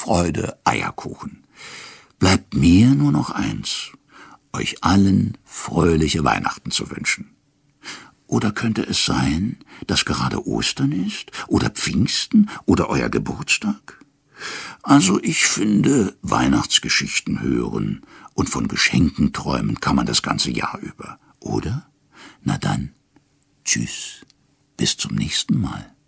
Freude, Eierkuchen. Bleibt mir nur noch eins, euch allen fröhliche Weihnachten zu wünschen. Oder könnte es sein, dass gerade Ostern ist? Oder Pfingsten? Oder euer Geburtstag? Also ich finde, Weihnachtsgeschichten hören und von Geschenken träumen kann man das ganze Jahr über, oder? Na dann, tschüss, bis zum nächsten Mal.